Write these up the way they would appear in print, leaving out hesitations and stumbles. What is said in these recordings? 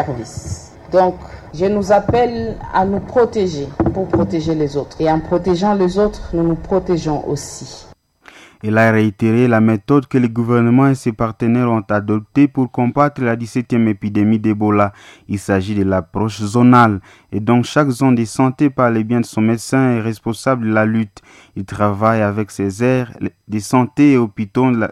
service. Donc, je nous appelle à nous protéger pour protéger les autres. Et en protégeant les autres, nous nous protégeons aussi. Il a réitéré la méthode que le gouvernement et ses partenaires ont adoptée pour combattre la 17e épidémie d'Ebola. Il s'agit de l'approche zonale. Et donc, chaque zone de santé, par le bien de son médecin, est responsable de la lutte. Il travaille avec ses aires de santé et hôpitaux de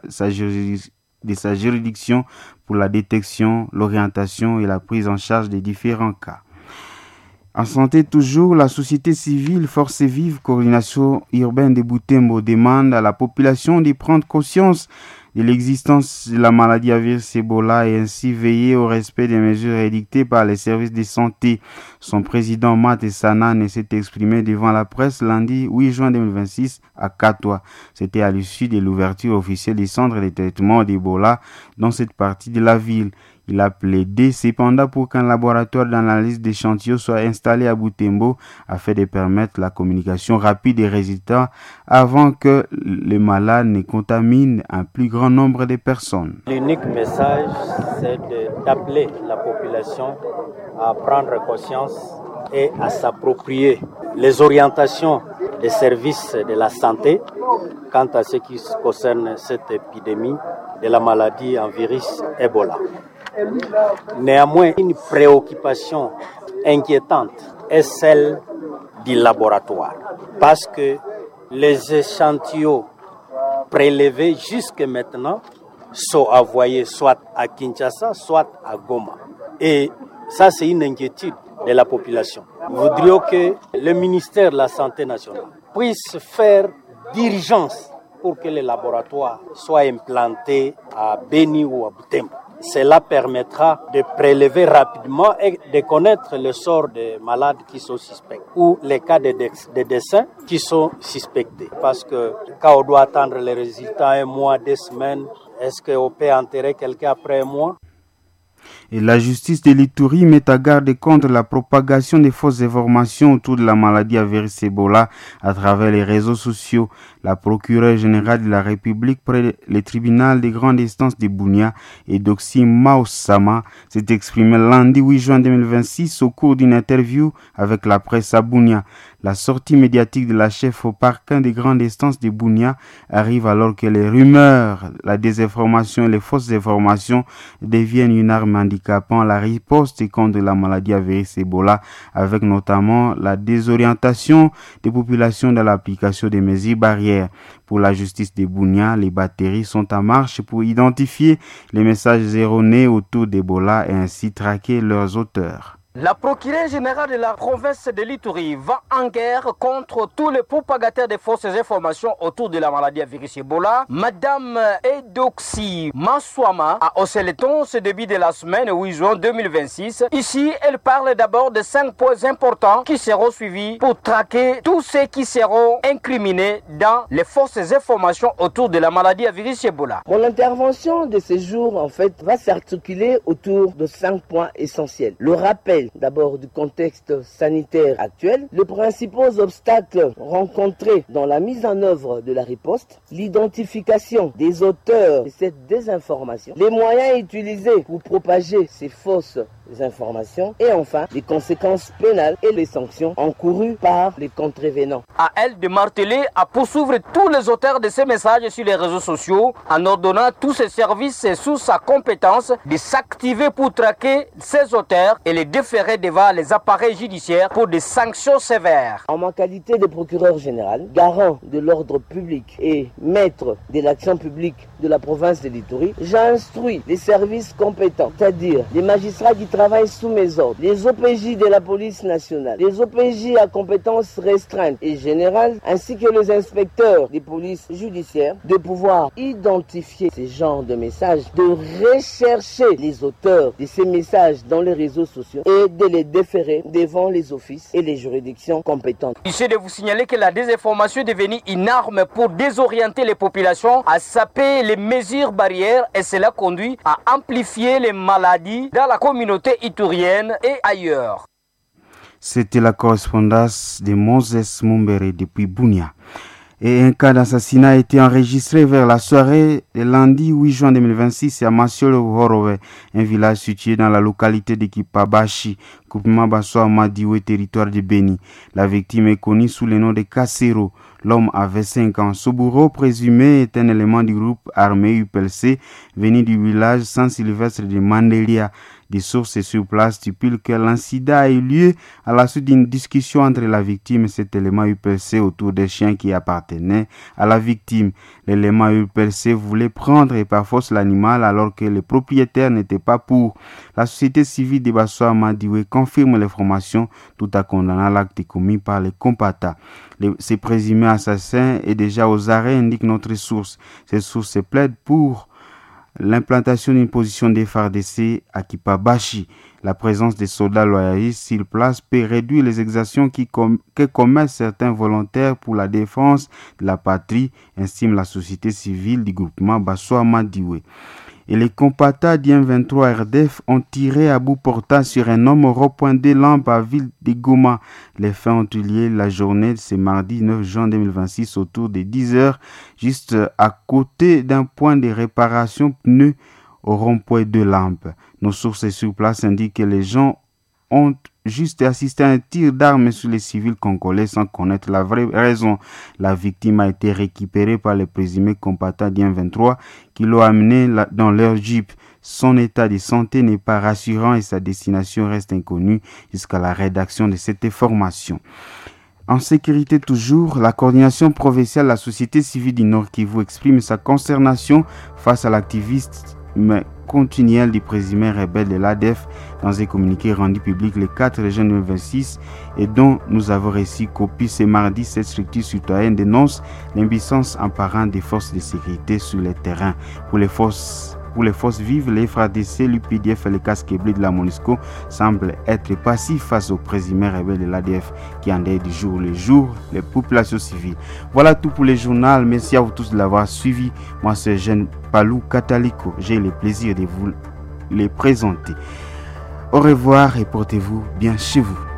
sa juridiction pour la détection, l'orientation et la prise en charge des différents cas. En santé toujours, la société civile Force Vive Coordination urbaine de Butembo demande à la population de prendre conscience de l'existence de la maladie à virus Ebola et ainsi veiller au respect des mesures édictées par les services de santé. Son président Matt Sanan s'est exprimé devant la presse lundi 8 juin 2026 à Katoa. C'était à l'issue de l'ouverture officielle des centres de traitement d'Ebola dans cette partie de la ville. Il a plaidé cependant pour qu'un laboratoire d'analyse d'échantillons soit installé à Butembo afin de permettre la communication rapide des résultats avant que les malades ne contaminent un plus grand nombre de personnes. L'unique message, c'est d'appeler la population à prendre conscience et à s'approprier les orientations des services de la santé quant à ce qui concerne cette épidémie de la maladie en virus Ebola. Néanmoins, une préoccupation inquiétante est celle du laboratoire parce que les échantillons prélevés jusque maintenant sont envoyés soit à Kinshasa, soit à Goma. Et ça, c'est une inquiétude de la population. Nous voudrions que le ministère de la Santé nationale puisse faire d'urgence pour que les laboratoires soient implantés à Beni ou à Butembo. Cela permettra de prélever rapidement et de connaître le sort des malades qui sont suspects ou les cas de décès qui sont suspectés. Parce que quand on doit attendre les résultats 1 mois, 2 semaines, est-ce qu'on peut enterrer quelqu'un après 1 mois? Et la justice de l'Ituri met à garde contre la propagation des fausses informations autour de la maladie à virus Ebola à travers les réseaux sociaux. La procureure générale de la République près le tribunal des grandes instances de Bunia et d'Oxy Maosama s'est exprimée lundi 8 juin 2026 au cours d'une interview avec la presse à Bunia. La sortie médiatique de la chef au parquet des grandes instances de Bunia arrive alors que les rumeurs, la désinformation et les fausses informations deviennent une arme handicapant la riposte contre la maladie à virus Ebola, avec notamment la désorientation des populations dans l'application des mesures barrières. Pour la justice de Bunia, les batteries sont en marche pour identifier les messages erronés autour d'Ebola et ainsi traquer leurs auteurs. La procureure générale de la province de l'Ituri va en guerre contre tous les propagateurs de fausses informations autour de la maladie à virus Ebola. Madame Edoxy Maswama a haussé le ton ce début de la semaine 8 juin 2026. Ici, elle parle d'abord de 5 points importants qui seront suivis pour traquer tous ceux qui seront incriminés dans les fausses informations autour de la maladie à virus Ebola. Mon intervention de ce jour, en fait, va s'articuler autour de 5 points essentiels. Le rappel d'abord du contexte sanitaire actuel, les principaux obstacles rencontrés dans la mise en œuvre de la riposte, l'identification des auteurs de cette désinformation, les moyens utilisés pour propager ces fausses informations et enfin les conséquences pénales et les sanctions encourues par les contrevenants. À elle de marteler à poursuivre tous les auteurs de ces messages sur les réseaux sociaux en ordonnant tous ces services sous sa compétence de s'activer pour traquer ces auteurs et les déférer devant les appareils judiciaires pour des sanctions sévères. En ma qualité de procureur général, garant de l'ordre public et maître de l'action publique de la province de l'Ituri, j'instruis les services compétents, c'est-à-dire les magistrats qui travaillent sous mes ordres, les OPJ de la police nationale, les OPJ à compétences restreintes et générales, ainsi que les inspecteurs des polices judiciaires, de pouvoir identifier ces genres de messages, de rechercher les auteurs de ces messages dans les réseaux sociaux et de les déférer devant les offices et les juridictions compétentes. J'essaie de vous signaler que la désinformation est devenue une arme pour désorienter les populations, à saper les mesures barrières et cela conduit à amplifier les maladies dans la communauté iturienne et ailleurs. C'était la correspondance de Moses Mumbere depuis Bunia. Et un cas d'assassinat a été enregistré vers la soirée de lundi 8 juin 2026 à Masiolo-Horove, un village situé dans la localité de Kipabashi, groupement Bassoa-Madiwe, territoire de Beni. La victime est connue sous le nom de Kassero. L'homme avait 5 ans. Ce bourreau présumé est un élément du groupe armé UPLC venu du village Saint-Sylvestre de Mandelia. Des sources sur place stipulent que l'incident a eu lieu à la suite d'une discussion entre la victime et cet élément UPLC autour des chiens qui appartenaient à la victime. L'élément UPLC voulait prendre et par force l'animal alors que le propriétaire n'était pas pour. La société civile de Bassoa-Madiwe confirme l'information tout en condamnant l'acte commis par les combattants. Ce présumé assassin est déjà aux arrêts, indique notre source. Ces sources plaident pour l'implantation d'une position des FARDC à Kipabashi. La présence des soldats loyalistes sur place peut réduire les exactions que commettent certains volontaires pour la défense de la patrie, estime la société civile du groupement Bassoa-Madiwe. Et les combattants d'IM23 RDF ont tiré à bout portant sur un homme au rond-point des Lampes à ville de Goma. Les faits ont eu lieu la journée de ce mardi 9 juin 2026 autour de 10h, juste à côté d'un point de réparation pneus au rond-point de Lampes. Nos sources sur place indiquent que les gens ont juste assisté à un tir d'armes sur les civils congolais sans connaître la vraie raison. La victime a été récupérée par les présumés combattants d'IM23 qui l'ont amené dans leur jeep. Son état de santé n'est pas rassurant et sa destination reste inconnue jusqu'à la rédaction de cette information. En sécurité toujours, la coordination provinciale de la société civile du Nord Kivu exprime sa consternation face à l'activiste continuelle du présumé rebelle de l'ADF dans un communiqué rendu public le 4 juin 2026 et dont nous avons reçu copie ce mardi. Cette structure citoyenne dénonce l'impuissance apparente des forces de sécurité sur le terrain. Pour les forces vives, les FARDC, l'UPDF et les casques bleus de la MONUSCO semblent être passifs face aux présumés rebelles de l'ADF qui endeuillent du jour le jour les populations civiles. Voilà tout pour les journaux. Merci à vous tous de l'avoir suivi. Moi, c'est Jean Palou Kataliko. J'ai le plaisir de vous les présenter. Au revoir et portez-vous bien chez vous.